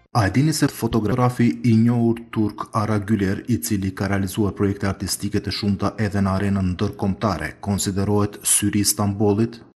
A e dini se fotografi i njohur turk Ara Güler, i cili ka realizuar projekte artistike të shumta edhe në arenën ndërkombëtare, konsiderohet syri i Stambollit?